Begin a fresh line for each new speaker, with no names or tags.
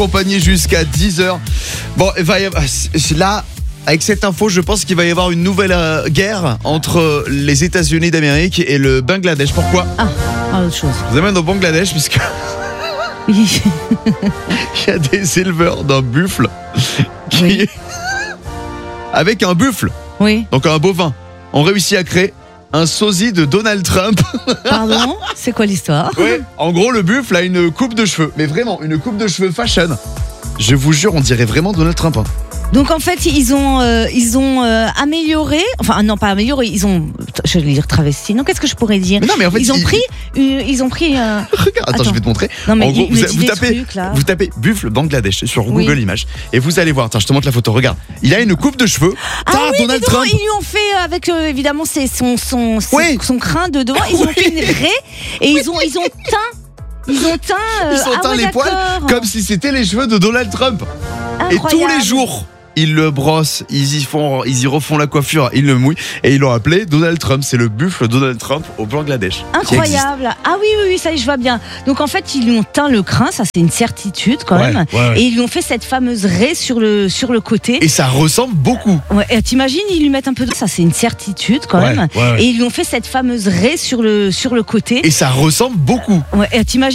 Accompagné jusqu'à 10h. Bon, là, avec cette info, je pense qu'il va y avoir une nouvelle guerre entre les États-Unis d'Amérique et le Bangladesh. Pourquoi ?
Autre chose.
Je vous amène au Bangladesh puisque
Oui.
il y a des éleveurs d'un buffle qui,
Oui.
avec un buffle,
Oui.
donc un bovin, ont réussi à créer un sosie de Donald Trump.
Pardon, c'est quoi l'histoire ?
Ouais, en gros, le buffle a une coupe de cheveux, mais vraiment une coupe de cheveux fashion. Je vous jure, on dirait vraiment Donald Trump. Hein.
Donc en fait, ils ont amélioré, enfin non pas amélioré, ils ont, je vais dire travesti. Non, qu'est-ce que je pourrais dire ?
Mais non, mais en fait,
ils ont pris.
Regarde, attends, je vais te montrer.
Non mais
En gros,
il me dit des trucs, là.
vous tapez buffle Bangladesh sur
Oui.
Google Images et vous allez voir. Attends, je te montre la photo. Regarde, il a une coupe de cheveux.
Ah oui,
Donald
dis donc,
Trump.
ils lui ont fait avec évidemment
Oui.
son crâne de devant, ils ont fait une raie et ils ont teint. Ils ont teint
les poils comme si c'était les cheveux de Donald Trump.
Incroyable.
Et tous les jours, ils le brossent, ils y refont la coiffure, ils le mouillent et ils l'ont appelé Donald Trump. C'est le buffle Donald Trump au Bangladesh.
Incroyable. Ah oui, ça y est, je vois bien. Donc en fait, ils lui ont teint le crâne, ça c'est une certitude quand
Ouais,
même.
ouais.
Et ils lui ont fait cette fameuse raie sur le côté.
Et ça ressemble beaucoup.
Ouais, et t'imagines, ils lui mettent un peu de ça, c'est une certitude quand
Ouais,
même.
ouais.
Et ils lui ont fait cette fameuse raie sur le côté.
Et ça ressemble beaucoup.
Ouais, et t'imagines